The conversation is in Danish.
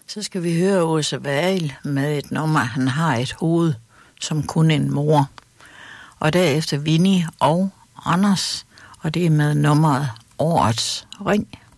Så skal vi høre Åse Wael med et nummer, Han har et hoved, som kun en mor. Og derefter Winnie og Anders, og det er med nummeret Årets ring.